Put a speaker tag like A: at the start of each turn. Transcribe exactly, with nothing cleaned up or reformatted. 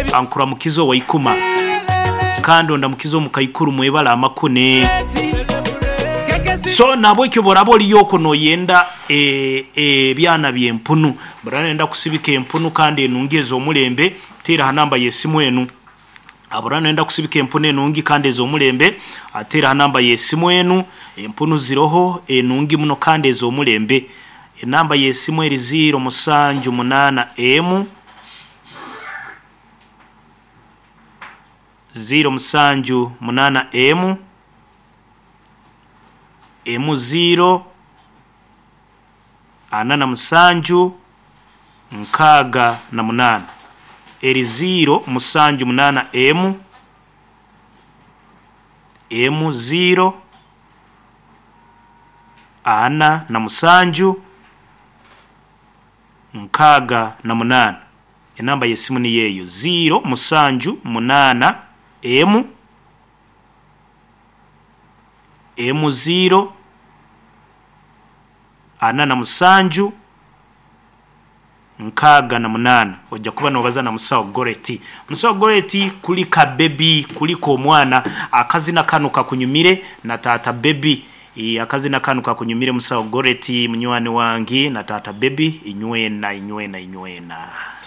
A: ankura mukizo wa ikuma kando nda mukizo mukayikuru mwebala amakune so nabo ekyo borabo liyoko no yenda e e byana byempunu baranda kusibika empunu kandi enungezo mulembe tera hanamba yesimu enu aburana enda kusibika empunu enungi kandi ezo mulembe atera hanamba yesimu enu empunu ziroho enungi muno kandi ezo mulembe enamba yesimu eri zero musanju munana emu zero musanju munana emu emu zero anana musanju nkaga na munana eri zero musanju munana emu emu zero ana na musanju nkaga na munana enamba yesimu ni yeyo zero musanju munana emu emu zero ana na musanju nkaga na munana ojja kuba nobaza na Musawo Goreti Musawo Goreti kuli ka baby kuliko omwana akazina kano kakunyumire na tata baby e akazina kano kakunyumire Musawo Goreti munywani wangi na tata baby inywena inywena inywena